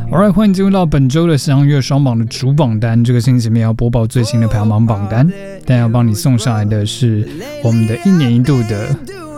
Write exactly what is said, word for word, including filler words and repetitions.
Alright， 欢迎进入到本周的时尚乐双榜的主榜单。这个星期面要播报最新的排行榜榜单，但要帮你送上来的是我们的一年一度的